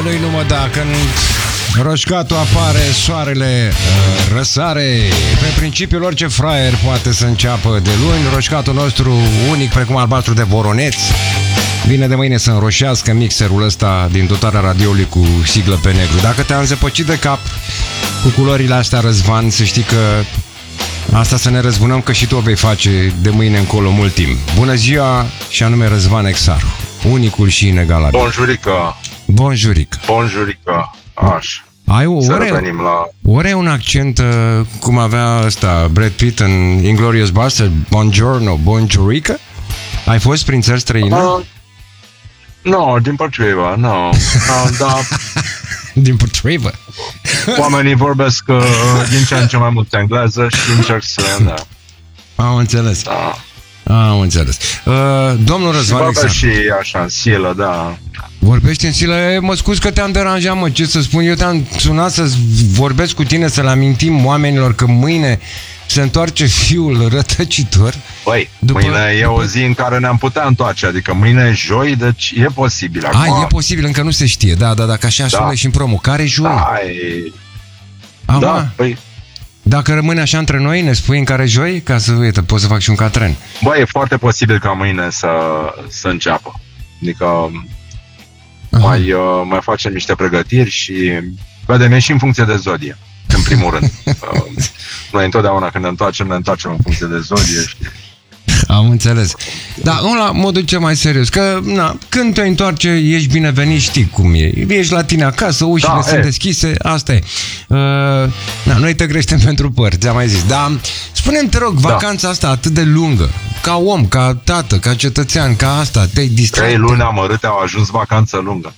nu-i numai da, când roșcatul apare, soarele răsare. Pe principiul orice fraier poate să înceapă de luni. Roșcatul nostru unic, precum albastru de Voroneț, vine de mâine să înroșească mixerul ăsta din dotarea radioului cu siglă pe negru. Dacă te-am zăpăcit de cap cu culorile astea, Răzvan, să știi că asta să ne răzbunăm, că și tu o vei face de mâine încolo mult timp. Bună ziua, și anume Răzvan Exarhu, unicul și inegalabil. Bonjurică. Bonjurică. Bonjurică. Așa. Ai ori un accent cum avea ăsta Brad Pitt în Inglourious Basterds, Buongiorno, Bonjurică? Ai fost prin țări străine? Nu, din potrivă, nu. Da. Din potrivă. Oamenii vorbesc din ce în ce mai mult engleză și încerc să... Da. Am înțeles. Da. Am înțeles. Domnul Răzvan Exarhu. Și așa, în silă, da. Vorbești în silă? Mă scuz că te-am deranjat, mă, ce să spun? Eu te-am sunat să vorbesc cu tine, să le amintim oamenilor că mâine se întoarce fiul rătăcitor. Băi, mâine e o zi în care ne-am putea întoarce, adică mâine e joi, deci e posibil acum. E posibil, încă nu se știe, da, dacă așa sună și în promo. Care joi? Da, păi... Dacă rămâne așa între noi, ne spui în care joi? Ca să, uite, pot să fac și un catren. Băi, e foarte posibil ca mâine să înceapă. Adică mai facem niște pregătiri și vedem și în funcție de zodie, în primul rând. Noi întotdeauna când ne întoarcem în funcție de zodie. Am înțeles. Da, la modul cel mai serios, că când te întoarce, ești binevenit, știi cum e. Ești la tine acasă, ușile sunt deschise, asta e. Noi te creștem pentru păr, ți-am mai zis. Dar spune-mi, te rog, vacanța asta atât de lungă, ca om, ca tată, ca cetățean, ca asta, te-ai distrat? 3 luni amărâte au ajuns vacanță lungă.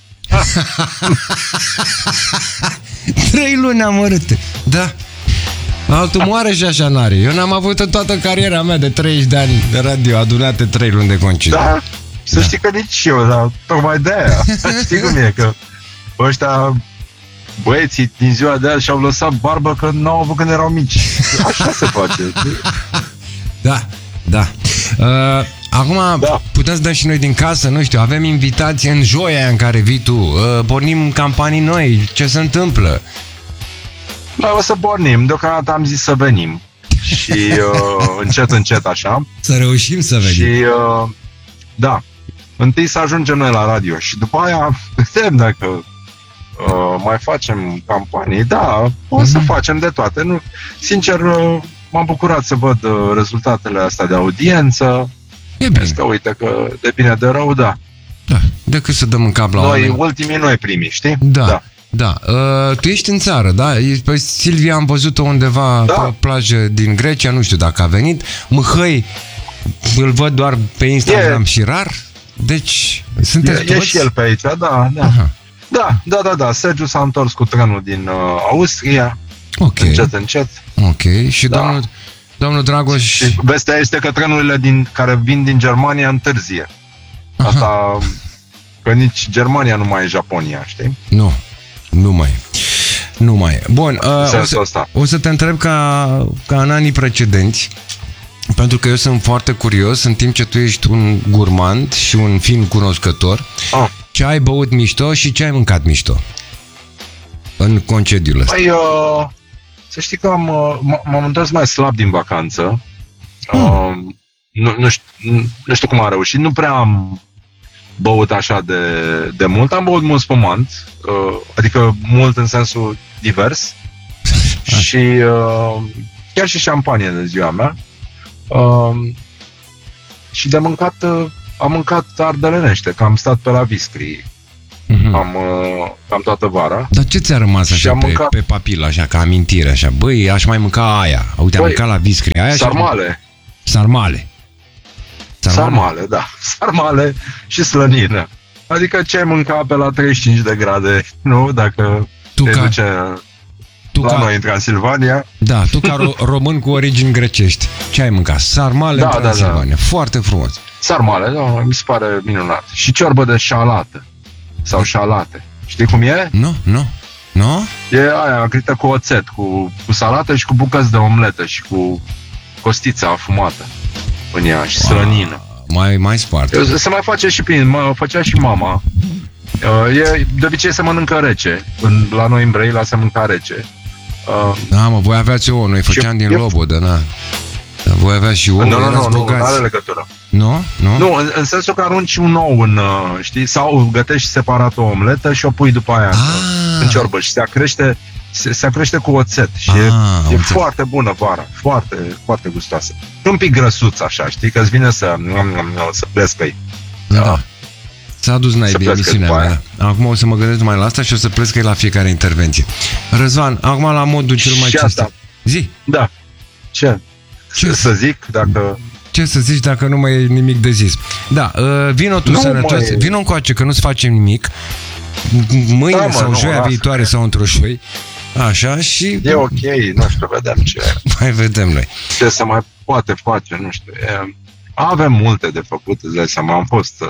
3 luni amărâte, da. Altul moare și așa n-are. Eu n-am avut în toată cariera mea de 30 de ani de radio adunate 3 luni de concediu. Da, să știi că nici eu, dar tocmai de aia. Știi cum e, că ăștia băieții din ziua de azi și-au lăsat barbă că n-au avut când erau mici. Așa se face. Da. Acum putem să dăm și noi din casă, nu știu, avem invitații în joia în care vii tu, pornim campanii noi, ce se întâmplă? Noi o să pornim, deocamdată am zis să venim. Și încet așa. Să reușim să venim. Și da, întâi să ajungem noi la radio și după aia vedem dacă mai facem campanii. Da, o să facem de toate. Nu, sincer, m-am bucurat să văd rezultatele astea de audiență. E bine. Că uite că de bine de rău, da. Da, decât să dăm în cap la noi oameni. Ultimii, noi primii, știi? Da. Tu ești în țară, da? Pe Silvia am văzut-o undeva pe o plajă din Grecia, nu știu dacă a venit. Mâhăi îl văd doar pe Instagram și rar. Deci, sunteți toți? E și el pe aici, da. Da. Sergiu s-a întors cu trenul din Austria. Încet. Ok, și domnul Dragoș... Și vestea este că trenurile care vin din Germania întârzie. Asta... Că nici Germania nu mai e Japonia, știi? Nu mai e. Bun, o să te întreb ca în anii precedenți, pentru că eu sunt foarte curios, în timp ce tu ești un gurmand și un fin cunoscător, ce ai băut mișto și ce ai mâncat mișto în concediul ăsta? Păi, să știi că m-am întors mai slab din vacanță. Nu știu cum am reușit, nu prea am băut așa de mult. Am băut mult spumant, adică mult în sensul divers și chiar și șampanie de ziua mea. Și de mâncat am mâncat ardelenește, că am stat pe la Viscri. Cam toată vara. Dar ce ți-a rămas așa pe papilă, așa, ca amintire, așa? Băi, aș mai mânca aia. Uite, am mâncat la Viscri aia. Sarmale, da. Sarmale și slănină. Adică ce ai mâncat pe la 35 de grade, nu? Dacă te duce la noi în Transilvania. Da, tu ca român cu origini grecești, ce ai mâncat? Sarmale în Transilvania. Foarte frumos. Sarmale, da, mi se pare minunat. Și ciorbă de șalată. Sau șalate. Știi cum e? Nu? E aia agrită cu oțet, cu salată și cu bucăți de omletă și cu costița afumată în ea și slănină. Mai spart. Se mai face și mă făcea și mama. De obicei se mănâncă rece. La noi în Brăila se mânca rece. Da, mă, voi aveați ouă, noi făceam din Lobodă, da. Dar voi aveați și ouă, nu are legătură. Nu? Nu, în sensul că arunci un ou în, știi, sau gătești separat o omletă și o pui după aia în ciorbă și se crește cu oțet și e foarte bună vara, foarte, foarte gustoasă. Un pic grăsuț așa, știi, că îți vine să plescă-i. Da. S-a dus naibii emisiunea mea. Acum o să mă gândesc mai la asta și o să plescă la fiecare intervenție. Răzvan, acum la modul cel mai cinstit. Zi. Da. Ce să zic dacă... Ce să zici dacă nu mai e nimic de zis? Da, vino tu sănătos, vino încoace că nu-ți facem nimic. Mâine sau joia viitoare sau într-o șoi. Așa și... E ok, nu știu, vedem ce... Mai vedem noi. Ce se mai poate face, nu știu. Avem multe de făcut, îți dai seama,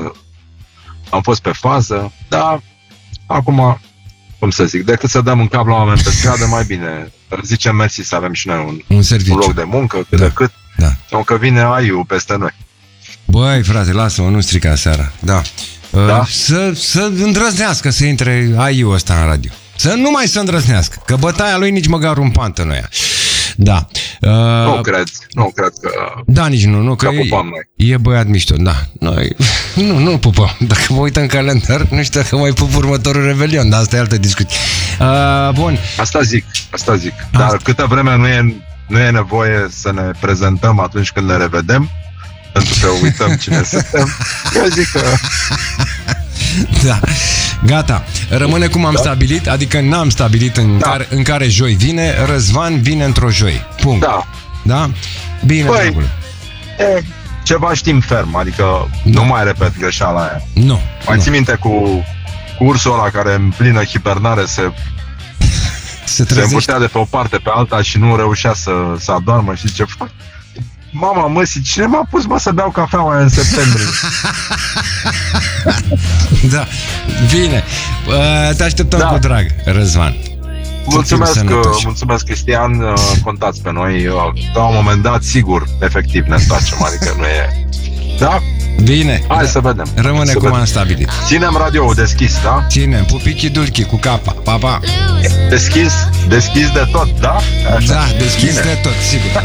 am fost pe fază, dar acum, cum să zic, decât să dăm un cap la oameni pe stradă, mai bine zicem mersi să avem și noi un loc de muncă, cât de cât, sau că vine AI-ul peste noi. Băi, frate, lasă-mă, nu strica seara. Da. Să îndrăznească să intre AI-ul ăsta în radio. Să îndrăznească, că bătaia lui nici măcar un pantă nu ia. Da. Nu cred că... Da, nici nu, că e băiat mișto, da. Noi nu pupăm. Dacă mă uit în calendar, nu știu dacă mai pup următorul Revelion, dar asta e altă discuție. Bun. Asta zic. Dar câtă vreme nu e nevoie să ne prezentăm atunci când ne revedem, pentru că uităm cine suntem, eu zic că... Da, gata. Rămâne cum am stabilit, adică n-am stabilit în care joi vine. Răzvan vine într-o joi. Punct. Da? Bine, dragule. Ceva știm ferm, adică nu mai repet greșeala aia. Nu. Mai ții minte cu ursul ăla care în plină hibernare se învârtea de pe o parte pe alta și nu reușea să adormă și ce fac? Mama măsii, cine m-a pus să beau cafeaua aia în septembrie? Da, bine. Te așteptăm cu drag, Răzvan. Mulțumesc, Cristian. Contați pe noi. La un moment dat, sigur, efectiv ne întoarcem, adică nu e... Da? Bine. Hai să vedem. Rămâne cum am stabilit. Ținem radio-ul deschis, da? Ținem, pupichi-dulchi cu capa. Pa, pa. Deschis de tot, da? Așa. Da, deschis de tot, sigur.